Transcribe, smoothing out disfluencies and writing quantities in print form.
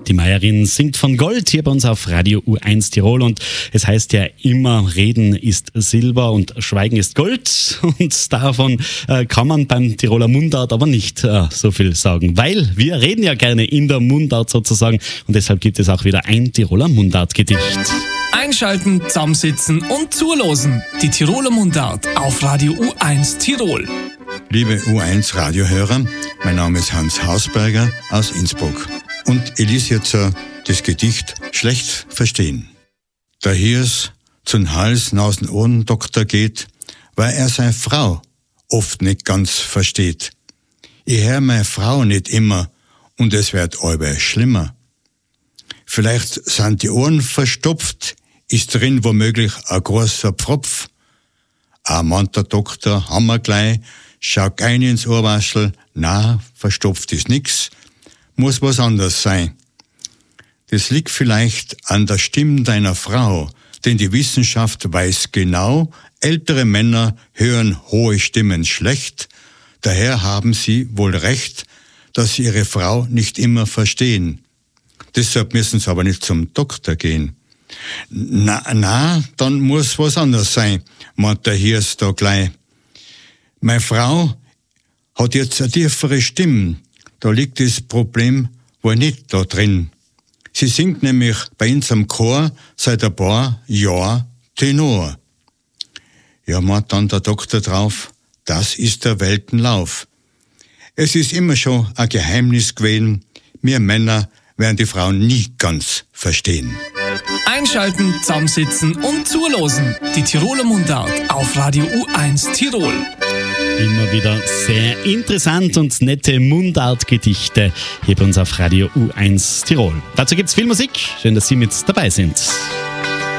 Die Meierin singt von Gold hier bei uns auf Radio U1 Tirol und es heißt ja immer, Reden ist Silber und Schweigen ist Gold und davon kann man beim Tiroler Mundart aber nicht so viel sagen, weil wir reden ja gerne in der Mundart sozusagen und deshalb gibt es auch wieder ein Tiroler Mundartgedicht. Einschalten, zusammensitzen und zulosen. Die Tiroler Mundart auf Radio U1 Tirol. Liebe U1-Radiohörer, mein Name ist Hans Hausberger aus Innsbruck und ich lese jetzt das Gedicht Schlecht verstehen. Da Hirs zum Hals, Nasen, Ohren Doktor geht, weil er seine Frau oft nicht ganz versteht. Ich hör meine Frau nicht immer und es wird allweil schlimmer. Vielleicht sind die Ohren verstopft, ist drin womöglich ein großer Pfropf. Meint der Doktor, haben wir gleich, schau ein ins Ohrwaschel, na, verstopft ist nix, muss was anderes sein. Das liegt vielleicht an der Stimme deiner Frau, denn die Wissenschaft weiß genau, ältere Männer hören hohe Stimmen schlecht, daher haben sie wohl recht, dass sie ihre Frau nicht immer verstehen. Deshalb müssen sie aber nicht zum Doktor gehen. Na, dann muss was anderes sein, meint der Hirs da gleich. Meine Frau hat jetzt eine tiefere Stimme, da liegt das Problem wohl nicht da drin. Sie singt nämlich bei uns am Chor seit ein paar Jahren Tenor. Ja, meint dann der Doktor drauf, das ist der Weltenlauf. Es ist immer schon ein Geheimnis gewesen, wir Männer werden die Frauen nie ganz verstehen. Einschalten, zusammensitzen und zulosen. Die Tiroler Mundart auf Radio U1 Tirol. Immer wieder sehr interessant und nette Mundartgedichte hier bei uns auf Radio U1 Tirol. Dazu gibt's viel Musik. Schön, dass Sie mit dabei sind.